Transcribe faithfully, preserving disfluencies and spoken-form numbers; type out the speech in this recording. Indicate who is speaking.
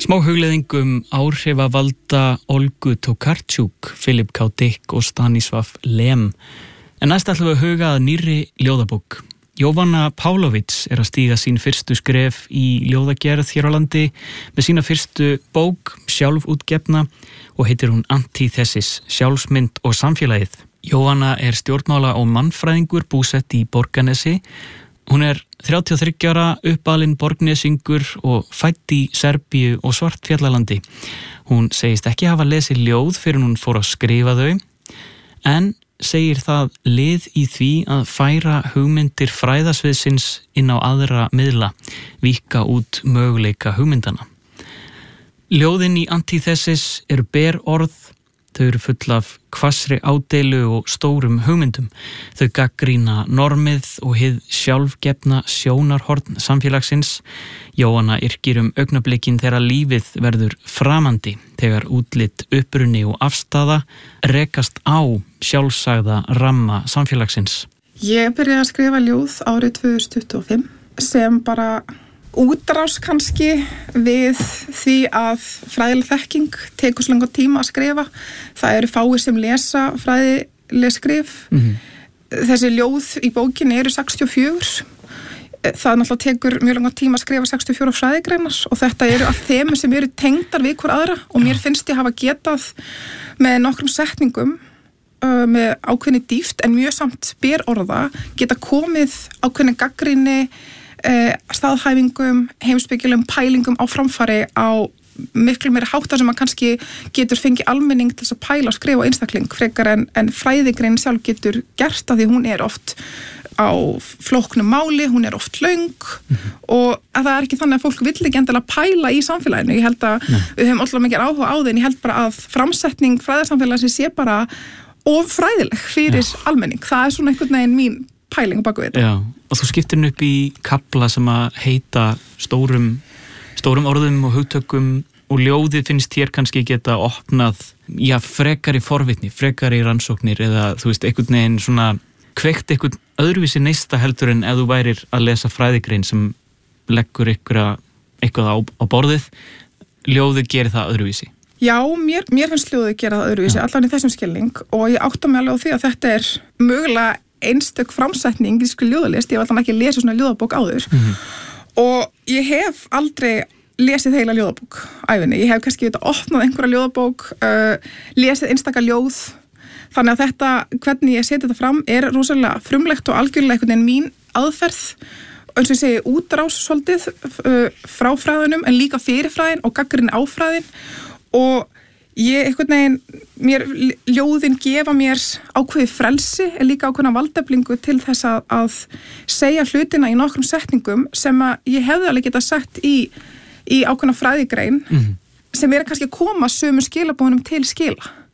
Speaker 1: Smá hugleiðing um áhrifavalda Olgu Tokarczuk, Philip K. Dick og Stanisław Lem. En næst ætlum við að huga að nýrri ljóðabók. Jovana Pavlović er að stíga sín fyrstu skref í ljóðagerð hér á landi með sína fyrstu bók, sjálfútgefna, og heitir hún Antíthesis, sjálfsmynd og samfélagið. Jovana er stjórnmála og mannfræðingur búsett í Borgarnesi. Hún er þrjátíu og þriggja ára, uppalinn borgnesingur og fædd í Serbíu og Svartfjallalandi. Hún segist ekki hafa lesið ljóð fyrir hún fór að skrifa þau, en segir það lið í því að færa hugmyndir fræðasviðsins inn á aðra miðla, víkka út möguleika hugmyndana. Ljóðin í Antíthesis eru ber orð, þau eru full af hvassri ádeilu og stórum hugmyndum. Þau gagnrýna normið og hið sjálfgefna sjónarhorn samfélagsins. Jóhanna yrkir um augnablikin þegar lífið verður framandi, þegar útlit, uppruni og afstaða rekast á sjálfsagða ramma samfélagsins.
Speaker 2: Ég byrjaði að skrifa ljóð árið tvö þúsund tuttugu og fimm sem bara útrás kannski við því að fræðileg þekking tekur svo langan tíma að skrifa. Það eru fáir sem lesa fræðileg skrif. Mm-hmm. Þessi ljóð í bókinni eru sextíu og fjögur. Það náttúrulega tekur mjög langan tíma að skrifa sextíu og fjórar fræðigreinar og þetta eru allt þemu sem eru tengdar við hver aðra og mér finnst ég hafa getað með nokkrum setningum með ákveðni dýpt en mjög samt berorða geta komið ákveðni gagnrýni, staðhæfingum, heimspekilegum pælingum á framfæri á miklu meira háttar sem að kannski getur fengið almenning til þess að pæla og skrifa á einstakling frekar en, en fræðigrein sjálf getur gert af því hún er oft á flóknum máli, hún er oft löng mm-hmm. og að það er ekki þannig að fólk vill ekki endilega pæla í samfélaginu. Ég held að Nei. Við höfum alltaf mikið áhuga á því en ég held bara að framsetning fræðarsamfélagsins sé bara of fræðileg fyrir Já. Almenning. Það er svona einhvern veginn mín pæling baku þetta.
Speaker 1: Já, og þú skiptir henni upp í kafla sem að heita stórum, stórum orðum og hugtökum og ljóðið finnst hér kannski geta opnað, já, frekari forvitni, frekari rannsóknir eða, þú veist, einhvern veginn svona kveikt einhvern öðruvísi neista heldur en ef þú værir að lesa fræðigrein sem leggur eitthvað, eitthvað á, á borðið. Ljóðið gerir það öðruvísi.
Speaker 2: Já, mér, mér finnst ljóðið gera það öðruvísi, ja. Allan í þessum skilning og ég átta mig alveg á því að þetta er mögulega einstök framsetning í skil ljóðalist, ég hef alltaf ekki lesið svona ljóðabók áður mm-hmm. og ég hef aldrei lesið heila ljóðabók æfinni, ég hef kannski þetta opnað einhverja ljóðabók, uh, lesið einstaka ljóð, þannig að þetta, hvernig ég seti þetta fram er rosalega frumlegt og algjörlega einhvern veginn mín aðferð, eins og ég segi útrás svolítið uh, frá fræðunum en líka fyrir fræðin og gagnrýni á fræðin og ég einhvern veginn, mér ljóðin gefa mér ákveðið frelsi en líka ákveðna valdeflingu til þess að, að segja hlutina í nokkrum setningum sem að ég hefði alveg getað sagt í, í ákveðna fræðigrein mm-hmm. sem er kannski að koma sömu skilabónum til skila.